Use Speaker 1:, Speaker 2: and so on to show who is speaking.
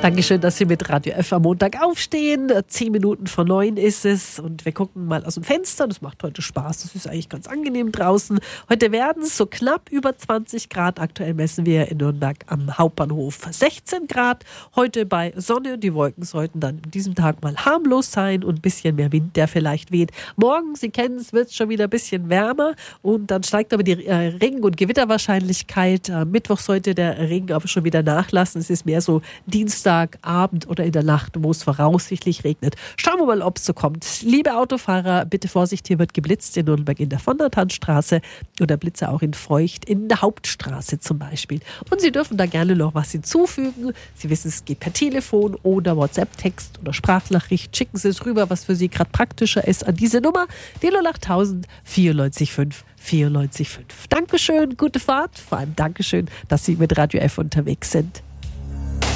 Speaker 1: Dankeschön, dass Sie mit Radio F am Montag aufstehen. 8:10 ist es und wir gucken mal aus dem Fenster. Das macht heute Spaß. Das ist eigentlich ganz angenehm draußen. Heute werden es so knapp über 20 Grad. Aktuell messen wir in Nürnberg am Hauptbahnhof 16 Grad. Heute bei Sonne. Die Wolken sollten dann an diesem Tag mal harmlos sein und ein bisschen mehr Wind, der vielleicht weht. Morgen, Sie kennen es, wird es schon wieder ein bisschen wärmer und dann steigt aber die Regen- und Gewitterwahrscheinlichkeit. Mittwoch sollte der Regen aber schon wieder nachlassen. Es ist mehr so Dienstagabend oder in der Nacht, wo es voraussichtlich regnet. Schauen wir mal, ob es so kommt. Liebe Autofahrer, bitte Vorsicht, hier wird geblitzt in Nürnberg in der von der Tannstraße oder Blitze auch in Feucht in der Hauptstraße zum Beispiel. Und Sie dürfen da gerne noch was hinzufügen. Sie wissen, es geht per Telefon oder WhatsApp-Text oder Sprachnachricht. Schicken Sie es rüber, was für Sie gerade praktischer ist, an diese Nummer, die 08000 94 5 94 5. Dankeschön, gute Fahrt. Vor allem Dankeschön, dass Sie mit Radio F unterwegs sind.